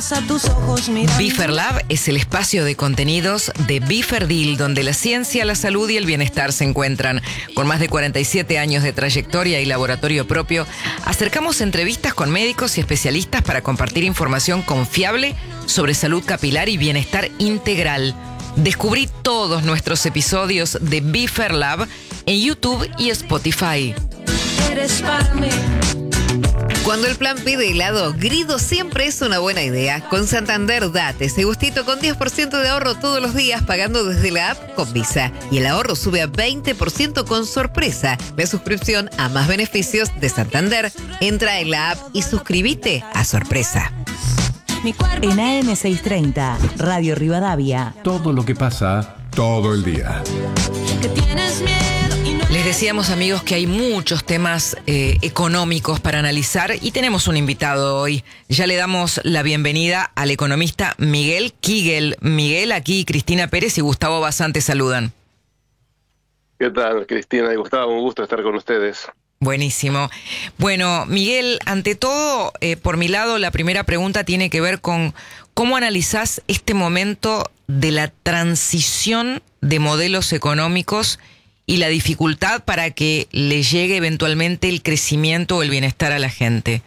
a tus ojos mirando. Biferlab es el espacio de contenidos de Biferdil, donde la ciencia, la salud y el bienestar se encuentran. Con más de 47 años de trayectoria y laboratorio propio, acercamos entrevistas con médicos y especialistas para compartir información confiable sobre salud capilar y bienestar integral. Descubrí todos nuestros episodios de Biferlab en YouTube y Spotify. Eres para mí. Cuando el plan pide helado, Grido siempre es una buena idea. Con Santander date ese gustito con 10% de ahorro todos los días pagando desde la app con Visa. Y el ahorro sube a 20% con Sorpresa, la suscripción a más beneficios de Santander. Entra en la app y suscríbete a Sorpresa. En AM630, Radio Rivadavia. Todo lo que pasa, todo el día. Que tienes miedo y no. Les decíamos, amigos, que hay muchos temas económicos para analizar y tenemos un invitado hoy. Ya le damos la bienvenida al economista Miguel Kigel. Miguel, aquí Cristina Pérez y Gustavo Bazán te saludan. ¿Qué tal, Cristina y Gustavo? Un gusto estar con ustedes. Buenísimo. Bueno, Miguel, ante todo, por mi lado, la primera pregunta tiene que ver con cómo analizás este momento de la transición de modelos económicos y la dificultad para que le llegue eventualmente el crecimiento o el bienestar a la gente.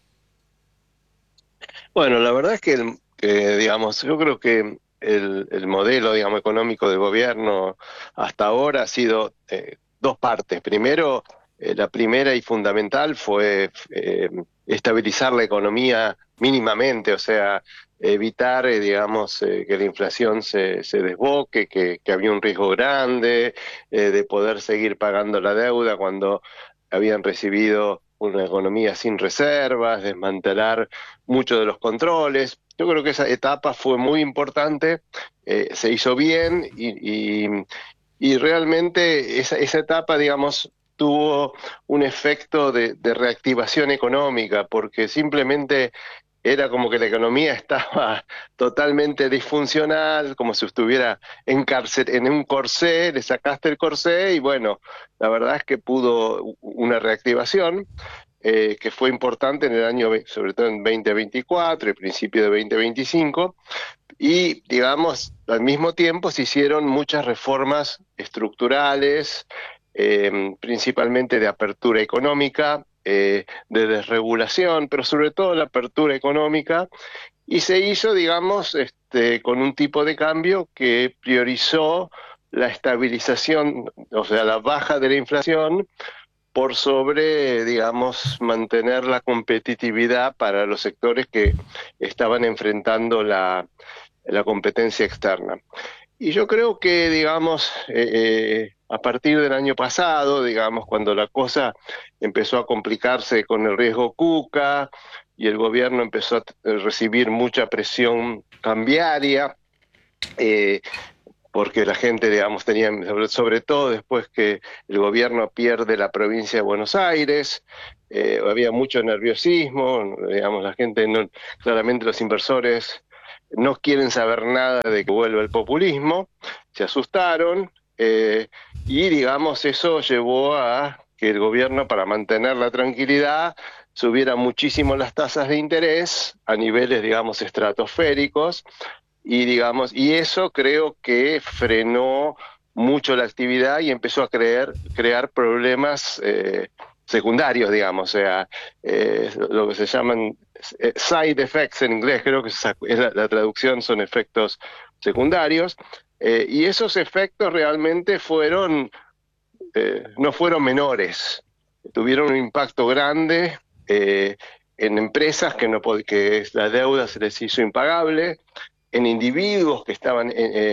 Bueno, la verdad es que digamos, yo creo que el modelo, digamos, económico del gobierno hasta ahora ha sido dos partes. Primero, la primera y fundamental fue estabilizar la economía mínimamente, o sea, evitar, digamos, que la inflación se desboque, que había un riesgo grande de poder seguir pagando la deuda cuando habían recibido una economía sin reservas, desmantelar muchos de los controles. Yo creo que esa etapa fue muy importante, se hizo bien y realmente esa etapa, digamos, tuvo un efecto de reactivación económica, porque simplemente era como que la economía estaba totalmente disfuncional, como si estuviera en un corsé, le sacaste el corsé y bueno, la verdad es que pudo una reactivación que fue importante en el año, sobre todo en 2024 y principio de 2025, y digamos, al mismo tiempo se hicieron muchas reformas estructurales, principalmente de apertura económica, de desregulación, pero sobre todo la apertura económica, y se hizo, digamos, con un tipo de cambio que priorizó la estabilización, o sea, la baja de la inflación, por sobre, digamos, mantener la competitividad para los sectores que estaban enfrentando la competencia externa. Y yo creo que, digamos, a partir del año pasado, digamos, cuando la cosa empezó a complicarse con el riesgo Kuka y el gobierno empezó a recibir mucha presión cambiaria, porque la gente, digamos, tenía, sobre todo después que el gobierno pierde la provincia de Buenos Aires, había mucho nerviosismo, digamos, la gente, claramente los inversores no quieren saber nada de que vuelva el populismo, se asustaron, y digamos eso llevó a que el gobierno, para mantener la tranquilidad, subiera muchísimo las tasas de interés a niveles, digamos, estratosféricos, y digamos, y eso creo que frenó mucho la actividad y empezó a crear problemas secundarios, digamos, o sea, lo que se llaman side effects en inglés, creo que es la traducción, son efectos secundarios, y esos efectos realmente no fueron menores, tuvieron un impacto grande en empresas que la deuda se les hizo impagable, en individuos que estaban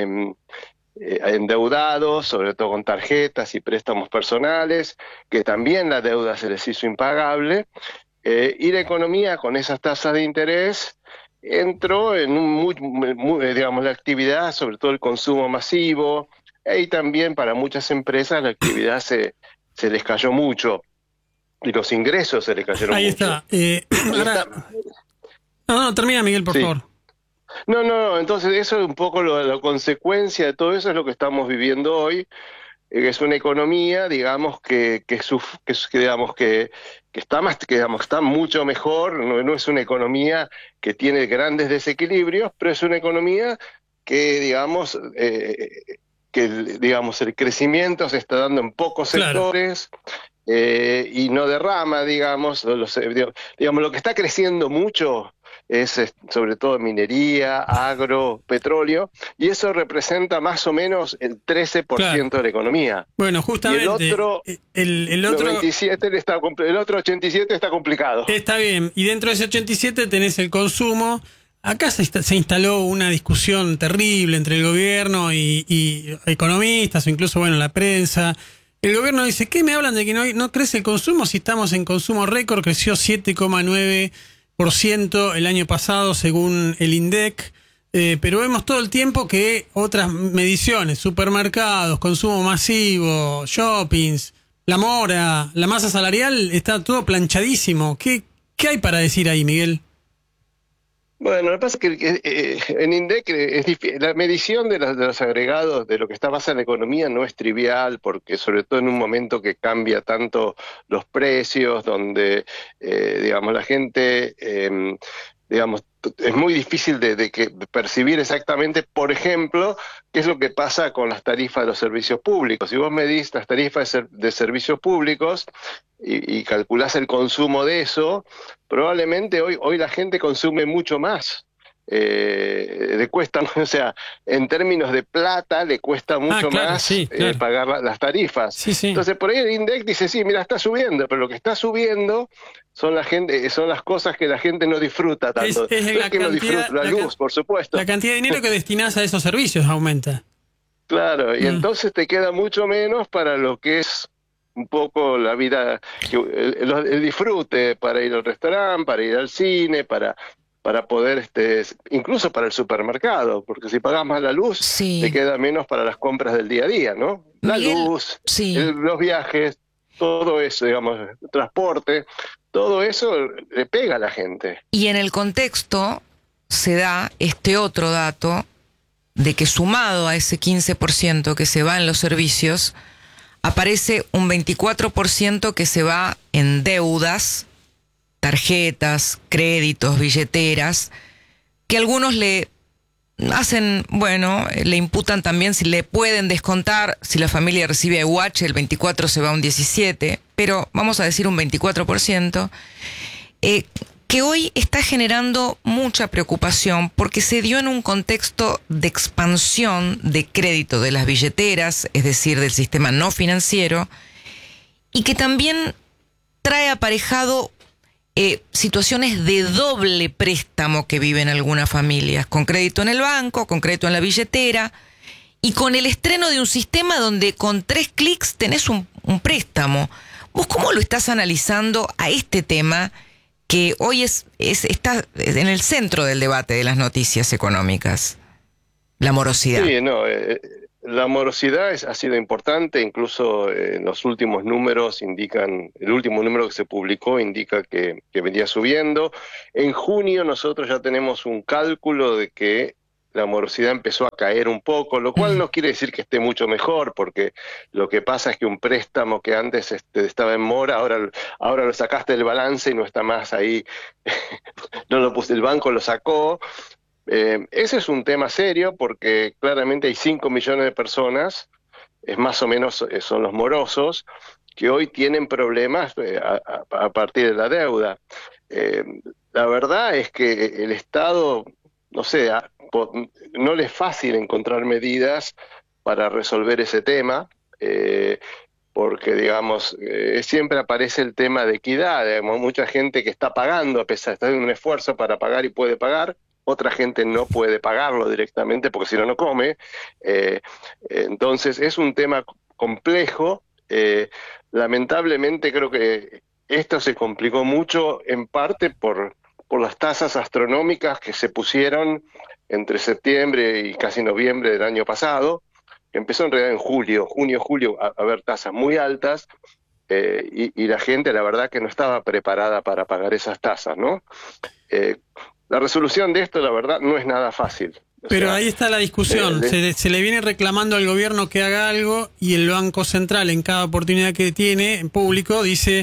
endeudados, sobre todo con tarjetas y préstamos personales, que también la deuda se les hizo impagable, y la economía con esas tasas de interés entró en digamos, la actividad, sobre todo el consumo masivo, y también para muchas empresas la actividad se les cayó mucho, y los ingresos se les cayeron Ahí mucho. está. No, termina, Miguel, por favor. No, entonces eso es un poco la consecuencia de todo eso, es lo que estamos viviendo hoy, que es una economía, digamos, que está mucho mejor, no es una economía que tiene grandes desequilibrios, pero es una economía que, digamos, el crecimiento se está dando en pocos sectores. Y no derrama, digamos, lo que está creciendo mucho es sobre todo minería, agro, petróleo, y eso representa más o menos el 13% de la economía. Bueno, justamente el otro 87 está complicado. Está bien, y dentro de ese 87 tenés el consumo. Acá se instaló una discusión terrible entre el gobierno y economistas, o incluso, bueno, la prensa. El gobierno dice, ¿qué me hablan de que no crece el consumo si estamos en consumo récord? Creció 7,9% el año pasado según el INDEC, pero vemos todo el tiempo que otras mediciones, supermercados, consumo masivo, shoppings, la mora, la masa salarial, está todo planchadísimo. ¿Qué hay para decir ahí, Miguel? Bueno, lo que pasa es que en INDEC la medición de los agregados de lo que está pasando en la economía no es trivial, porque sobre todo en un momento que cambia tanto los precios, donde la gente, es muy difícil de percibir exactamente, por ejemplo, qué es lo que pasa con las tarifas de los servicios públicos. Si vos medís las tarifas de servicios públicos y calculás el consumo de eso, probablemente hoy la gente consume mucho más. Le cuesta, o sea, en términos de plata le cuesta mucho más pagar las tarifas. Sí. Entonces por ahí el INDEC dice, sí, mira, está subiendo, pero lo que está subiendo son las cosas que la gente no disfruta tanto. La luz, por supuesto. La cantidad de dinero que destinás a esos servicios aumenta. Claro, y entonces te queda mucho menos para lo que es un poco la vida, el disfrute, para ir al restaurante, para ir al cine, para poder, incluso para el supermercado, porque si pagas más la luz, te queda menos para las compras del día a día, ¿no? La luz, los viajes, todo eso, digamos, el transporte, todo eso le pega a la gente. Y en el contexto se da este otro dato de que sumado a ese 15% que se va en los servicios, aparece un 24% que se va en deudas, tarjetas, créditos, billeteras, que algunos le hacen, le imputan también si le pueden descontar, si la familia recibe EUH, el 24 se va a un 17, pero vamos a decir un 24%, que hoy está generando mucha preocupación porque se dio en un contexto de expansión de crédito de las billeteras, es decir, del sistema no financiero, y que también trae aparejado situaciones de doble préstamo que viven algunas familias, con crédito en el banco, con crédito en la billetera, y con el estreno de un sistema donde con 3 clics tenés un préstamo. ¿Vos cómo lo estás analizando a este tema que hoy está en el centro del debate de las noticias económicas? La morosidad. Sí, la morosidad ha sido importante, incluso los últimos números el último número que se publicó indica que venía subiendo. En junio nosotros ya tenemos un cálculo de que la morosidad empezó a caer un poco, lo cual no quiere decir que esté mucho mejor, porque lo que pasa es que un préstamo que antes estaba en mora, ahora lo sacaste del balance y no está más ahí, el banco lo sacó. Ese es un tema serio porque claramente hay 5 millones de personas, más o menos son los morosos, que hoy tienen problemas a partir de la deuda. La verdad es que el Estado, no le es fácil encontrar medidas para resolver ese tema, porque, siempre aparece el tema de equidad. Mucha gente que está pagando, está haciendo un esfuerzo para pagar y puede pagar, otra gente no puede pagarlo directamente porque si no, no come. Entonces es un tema complejo. Lamentablemente creo que esto se complicó mucho en parte por las tasas astronómicas que se pusieron entre septiembre y casi noviembre del año pasado. Empezó en realidad en junio, julio, a haber tasas muy altas, y la gente la verdad que no estaba preparada para pagar esas tasas, ¿no? La resolución de esto, la verdad, no es nada fácil. Pero ahí está la discusión. Se le viene reclamando al gobierno que haga algo y el Banco Central, en cada oportunidad que tiene, en público, dice,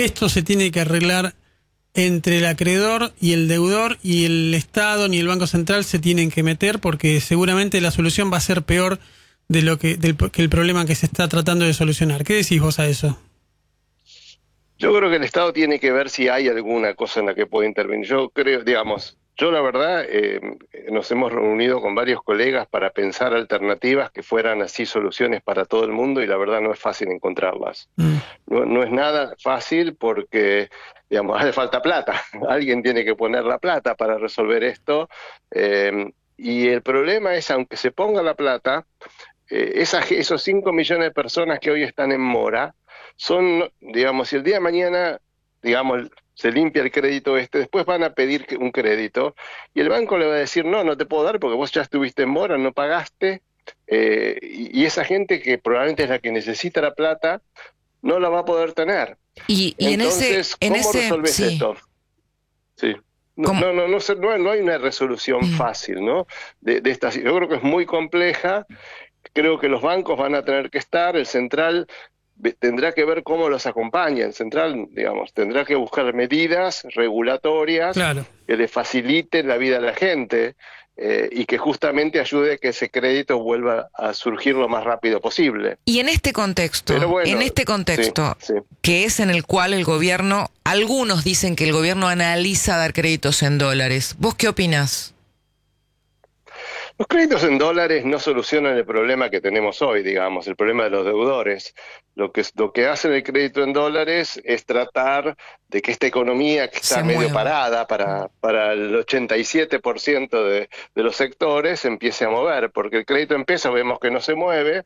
esto se tiene que arreglar entre el acreedor y el deudor, y el Estado ni el Banco Central se tienen que meter, porque seguramente la solución va a ser peor de lo que el problema que se está tratando de solucionar. ¿Qué decís vos a eso? Yo creo que el Estado tiene que ver si hay alguna cosa en la que puede intervenir. Yo creo, digamos, yo la verdad, nos hemos reunido con varios colegas para pensar alternativas que fueran así soluciones para todo el mundo, y la verdad no es fácil encontrarlas. No es nada fácil porque, digamos, hace falta plata. Alguien tiene que poner la plata para resolver esto. Y el problema es, aunque se ponga la plata, esos 5 millones de personas que hoy están en mora, son, digamos, si el día de mañana, digamos, se limpia el crédito después van a pedir un crédito, y el banco le va a decir, no te puedo dar porque vos ya estuviste en mora, no pagaste, y esa gente que probablemente es la que necesita la plata, no la va a poder tener. Y entonces, ¿cómo resolves esto? Sí. No hay una resolución fácil, ¿no? De esta, yo creo que es muy compleja. Creo que los bancos van a tener que estar, el central tendrá que ver cómo los acompaña, el central, digamos, tendrá que buscar medidas regulatorias que le faciliten la vida a la gente, y que justamente ayude a que ese crédito vuelva a surgir lo más rápido posible. Y en este contexto, sí. que es en el cual el gobierno, algunos dicen que el gobierno analiza dar créditos en dólares, ¿vos qué opinás? Los créditos en dólares no solucionan el problema que tenemos hoy, digamos, el problema de los deudores. Lo que hace el crédito en dólares es tratar de que esta economía que está medio parada para el 87% de los sectores empiece a mover, porque el crédito en pesos vemos que no se mueve,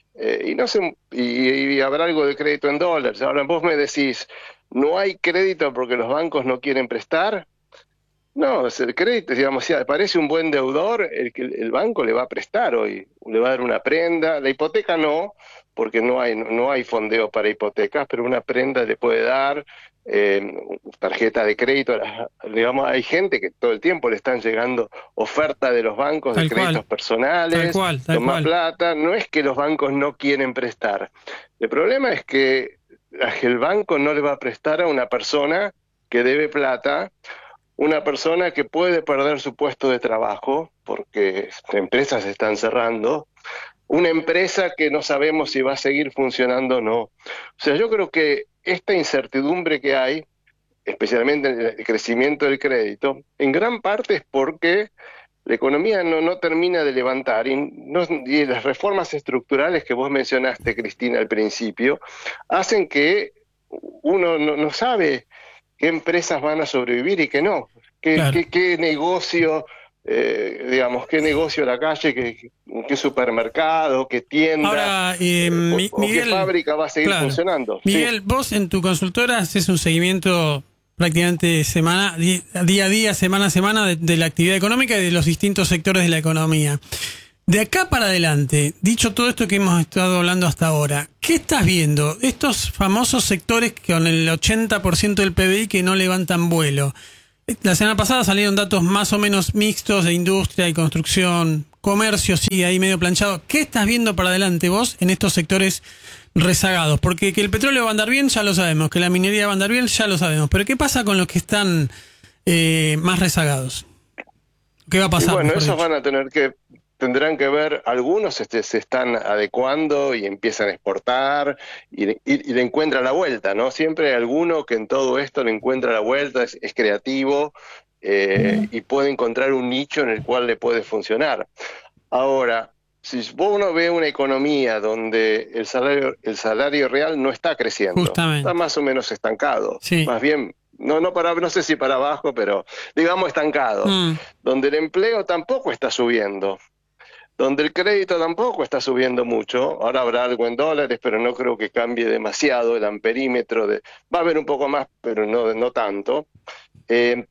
y habrá algo de crédito en dólares. Ahora vos me decís, ¿no hay crédito porque los bancos no quieren prestar? No, es el crédito, digamos, si aparece un buen deudor, el banco le va a prestar hoy, le va a dar una prenda, la hipoteca no, porque no hay fondeo para hipotecas, pero una prenda le puede dar, tarjeta de crédito, digamos, hay gente que todo el tiempo le están llegando ofertas de los bancos de créditos personales, toma plata, no es que los bancos no quieren prestar, el problema es que el banco no le va a prestar a una persona que debe plata, una persona que puede perder su puesto de trabajo porque empresas se están cerrando, una empresa que no sabemos si va a seguir funcionando o no. O sea, yo creo que esta incertidumbre que hay, especialmente en el crecimiento del crédito, en gran parte es porque la economía no termina de levantar, y las reformas estructurales que vos mencionaste, Cristina, al principio, hacen que uno no sabe qué empresas van a sobrevivir y qué no, qué negocio, digamos, qué negocio a la calle, qué supermercado, qué tienda, ahora, Miguel, qué fábrica va a seguir funcionando. Miguel, vos en tu consultora haces un seguimiento prácticamente día a día, semana a semana de la actividad económica y de los distintos sectores de la economía. De acá para adelante, dicho todo esto que hemos estado hablando hasta ahora, ¿qué estás viendo? Estos famosos sectores con el 80% del PBI que no levantan vuelo. La semana pasada salieron datos más o menos mixtos de industria y construcción, comercio sigue ahí medio planchado. ¿Qué estás viendo para adelante vos en estos sectores rezagados? Porque que el petróleo va a andar bien ya lo sabemos, que la minería va a andar bien ya lo sabemos, pero ¿qué pasa con los que están más rezagados? ¿Qué va a pasar? Y bueno, esos tendrán que ver, algunos se están adecuando y empiezan a exportar y le encuentran la vuelta, ¿no? Siempre hay alguno que en todo esto le encuentra la vuelta, es creativo, y puede encontrar un nicho en el cual le puede funcionar. Ahora, si uno ve una economía donde el salario real no está creciendo, está más o menos estancado, más bien, no sé si para abajo, pero digamos estancado, donde el empleo tampoco está subiendo, donde el crédito tampoco está subiendo mucho. Ahora habrá algo en dólares, pero no creo que cambie demasiado el amperímetro. Va a haber un poco más, pero no tanto. En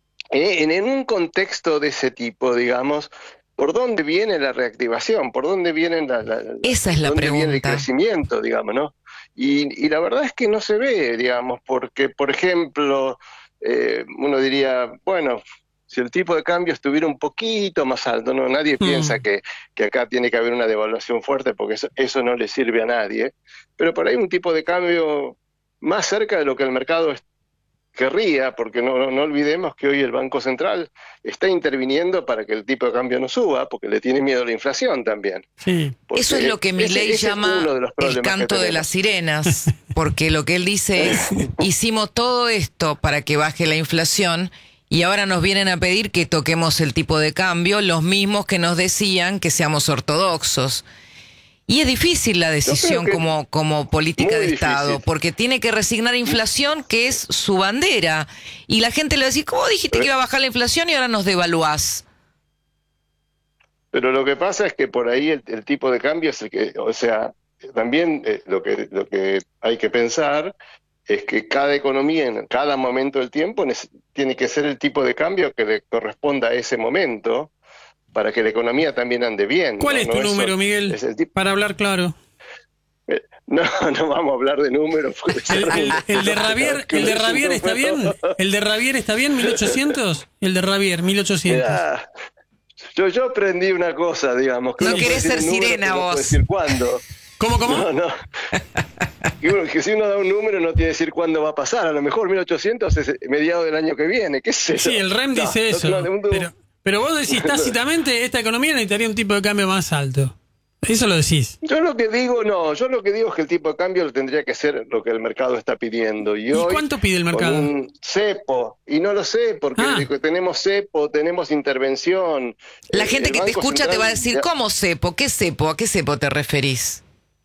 un contexto de ese tipo, digamos, ¿por dónde viene la reactivación? ¿Por dónde viene esa es la pregunta. Viene el crecimiento, digamos, ¿no? Y la verdad es que no se ve, digamos, porque, por ejemplo, uno diría, bueno, si el tipo de cambio estuviera un poquito más alto, ¿no? Nadie piensa que acá tiene que haber una devaluación fuerte porque eso no le sirve a nadie, pero por ahí un tipo de cambio más cerca de lo que el mercado querría, porque no olvidemos que hoy el Banco Central está interviniendo para que el tipo de cambio no suba, porque le tiene miedo a la inflación también. Sí. Eso es lo que Milei llama el canto de las sirenas, porque lo que él dice es, hicimos todo esto para que baje la inflación y ahora nos vienen a pedir que toquemos el tipo de cambio, los mismos que nos decían que seamos ortodoxos. Y es difícil la decisión como política de Estado, difícil. porque tiene que resignar inflación, que es su bandera. Y la gente le va a decir, ¿cómo dijiste que iba a bajar la inflación y ahora nos devaluás? Pero lo que pasa es que por ahí el tipo de cambio es el que, o sea, también lo que hay que pensar es que cada economía en cada momento del tiempo tiene que ser el tipo de cambio que le corresponda a ese momento, para que la economía también ande bien. ¿Cuál es tu número, Miguel? Para hablar claro. No vamos a hablar de números. ¿El de Ravier está bien? ¿El de Ravier está bien, 1800? El de Ravier, 1800. Mirá, yo aprendí una cosa, digamos. No querés ser sirena vos. No puedo decir cuándo. ¿Cómo? No. Que si uno da un número no tiene que decir cuándo va a pasar. A lo mejor 1800 es mediado del año que viene. ¿Qué sé yo? Sí, el REM dice eso. Pero vos decís tácitamente, esta economía necesitaría un tipo de cambio más alto. Eso lo decís. Yo lo que digo es que el tipo de cambio lo tendría que ser lo que el mercado está pidiendo. ¿Y hoy, cuánto pide el mercado? Con un cepo, y no lo sé, porque tenemos cepo, tenemos intervención. La gente que te escucha Central, te va a decir, ¿cómo cepo? ¿Qué cepo? ¿A qué cepo te referís?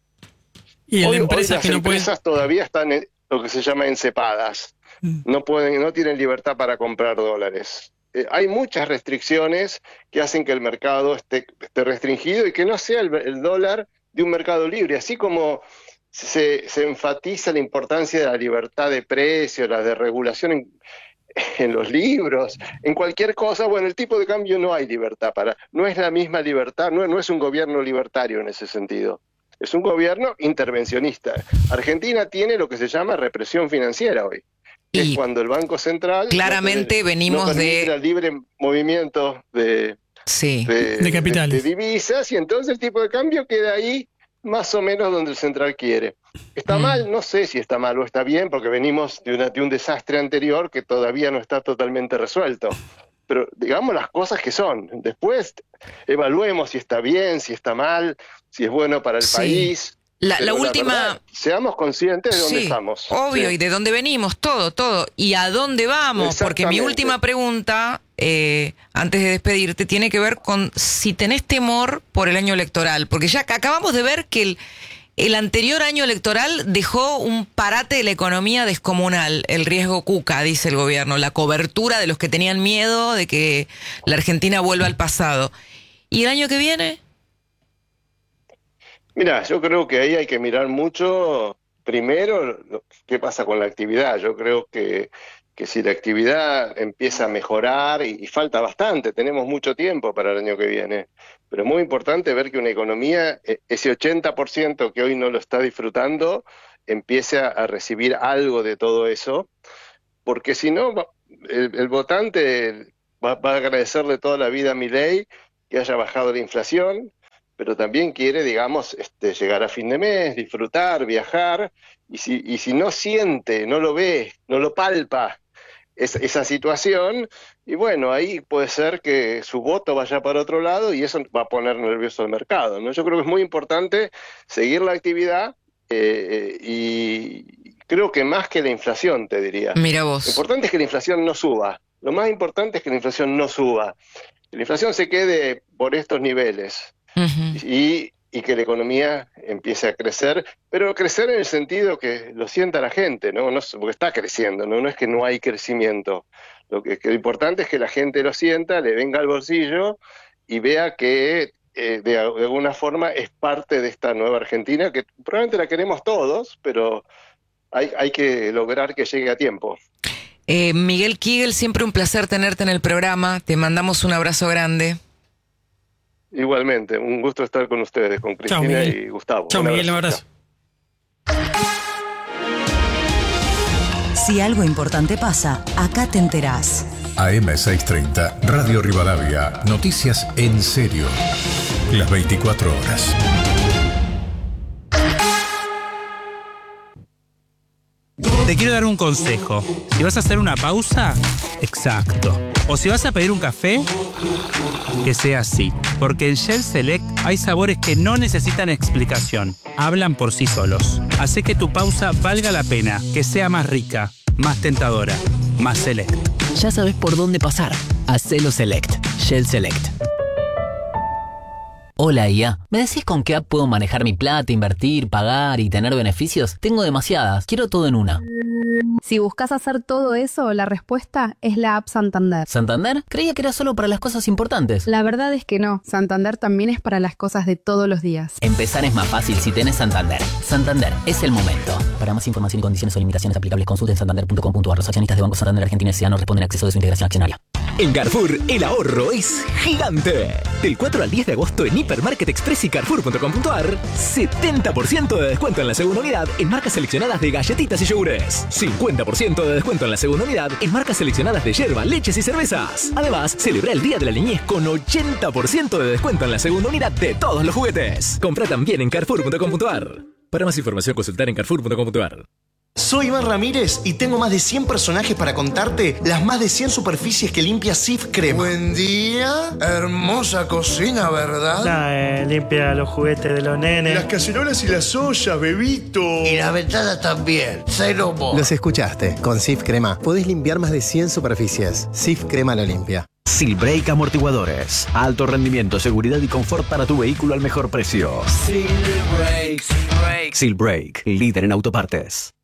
Y hoy empresas las que no empresas todavía están en lo que se llama encepadas. No tienen libertad para comprar dólares. Hay muchas restricciones que hacen que el mercado esté restringido y que no sea el dólar de un mercado libre. Así como se enfatiza la importancia de la libertad de precios, la de regulación en los libros, en cualquier cosa, bueno, el tipo de cambio no hay libertad no es la misma libertad, no es un gobierno libertario en ese sentido. Es un gobierno intervencionista. Argentina tiene lo que se llama represión financiera hoy. Es cuando el Banco Central claramente venimos de el libre movimiento de capitales, de divisas, y entonces el tipo de cambio queda ahí más o menos donde el central quiere. ¿Está mal? No sé si está mal o está bien, porque venimos de un desastre anterior que todavía no está totalmente resuelto. Pero digamos las cosas que son. Después evaluemos si está bien, si está mal, si es bueno para el país. La última... verdad, seamos conscientes de dónde estamos. Obvio, y de dónde venimos, todo. ¿Y a dónde vamos? Porque mi última pregunta, antes de despedirte, tiene que ver con si tenés temor por el año electoral. Porque ya acabamos de ver que el anterior año electoral dejó un parate de la economía descomunal. El riesgo Cuca, dice el gobierno. La cobertura de los que tenían miedo de que la Argentina vuelva al pasado. ¿Y el año que viene? Mira, yo creo que ahí hay que mirar mucho, primero, qué pasa con la actividad. Yo creo que si la actividad empieza a mejorar, y falta bastante, tenemos mucho tiempo para el año que viene, pero es muy importante ver que una economía, ese 80% que hoy no lo está disfrutando, empiece a recibir algo de todo eso, porque si no, el votante va a agradecerle toda la vida a Milei que haya bajado la inflación, pero también quiere, digamos, llegar a fin de mes, disfrutar, viajar, y si no siente, no lo ve, no lo palpa esa situación, y bueno, ahí puede ser que su voto vaya para otro lado y eso va a poner nervioso al mercado, ¿no? Yo creo que es muy importante seguir la actividad y creo que más que la inflación, te diría. Mira vos. Lo importante es que la inflación no suba. Lo más importante es que la inflación no suba. Que la inflación se quede por estos niveles. Uh-huh. Y que la economía empiece a crecer, pero crecer en el sentido que lo sienta la gente, ¿no? Porque está creciendo, no es que no hay crecimiento. Lo importante es que la gente lo sienta, le venga al bolsillo y vea que de alguna forma es parte de esta nueva Argentina, que probablemente la queremos todos, pero hay que lograr que llegue a tiempo. Miguel Kigel, siempre un placer tenerte en el programa, te mandamos un abrazo grande. Igualmente, un gusto estar con ustedes, con Cristina y Gustavo. Chao, Miguel, un abrazo. Si algo importante pasa, acá te enterás. AM630, Radio Rivadavia, noticias en serio, las 24 horas. Te quiero dar un consejo. Si vas a hacer una pausa, exacto. O si vas a pedir un café, que sea así. Porque en Shell Select hay sabores que no necesitan explicación. Hablan por sí solos. Hace que tu pausa valga la pena, que sea más rica, más tentadora, más select. Ya sabes por dónde pasar. Hacelo Select. Shell Select. Hola IA, ¿me decís con qué app puedo manejar mi plata, invertir, pagar y tener beneficios? Tengo demasiadas, quiero todo en una. Si buscas hacer todo eso, la respuesta es la app Santander. ¿Santander? Creía que era solo para las cosas importantes. La verdad es que no, Santander también es para las cosas de todos los días. Empezar es más fácil si tenés Santander. Santander, es el momento. Para más información y condiciones o limitaciones aplicables, consulten santander.com.ar. Los accionistas de Banco Santander Argentina S.A. no responden a acceso de su integración accionaria. En Carrefour, el ahorro es gigante. Del 4 al 10 de agosto en Hipermarket Express y Carrefour.com.ar, 70% de descuento en la segunda unidad en marcas seleccionadas de galletitas y yogures. 50% de descuento en la segunda unidad en marcas seleccionadas de yerba, leches y cervezas. Además, celebra el Día de la Niñez con 80% de descuento en la segunda unidad de todos los juguetes. Compra también en Carrefour.com.ar. Para más información, consultar en Carrefour.com.ar. Soy Iván Ramírez y tengo más de 100 personajes para contarte las más de 100 superficies que limpia Cif Crema. Buen día, hermosa cocina, ¿verdad? Limpia los juguetes de los nenes. Las cacerolas y las ollas, bebito. Y las ventanas también, cero mo. Los escuchaste, con Cif Crema podés limpiar más de 100 superficies. Cif Crema lo limpia. Silbrake Amortiguadores. Alto rendimiento, seguridad y confort para tu vehículo al mejor precio. Silbrake. Silbrake, líder en autopartes.